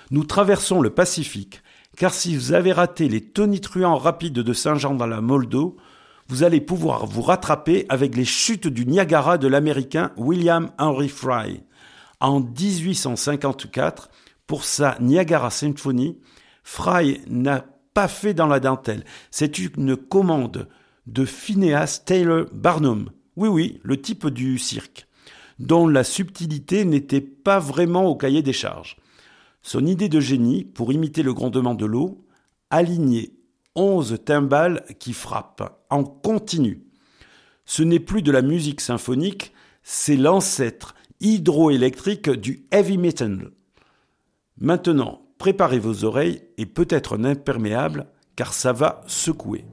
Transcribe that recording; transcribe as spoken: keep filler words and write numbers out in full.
Nous traversons le Pacifique, car si vous avez raté les tonitruants rapides de Saint-Jean dans la Moldo, vous allez pouvoir vous rattraper avec les chutes du Niagara de l'Américain William Henry Fry. En dix-huit cent cinquante-quatre, pour sa Niagara Symphony, Fry n'a pas fait dans la dentelle. C'est une commande de Phineas Taylor Barnum. Oui, oui, le type du cirque, dont la subtilité n'était pas vraiment au cahier des charges. Son idée de génie, pour imiter le grondement de l'eau, aligner onze timbales qui frappent en continu. Ce n'est plus de la musique symphonique, c'est l'ancêtre hydroélectrique du heavy metal. Maintenant, préparez vos oreilles et peut-être un imperméable, car ça va secouer.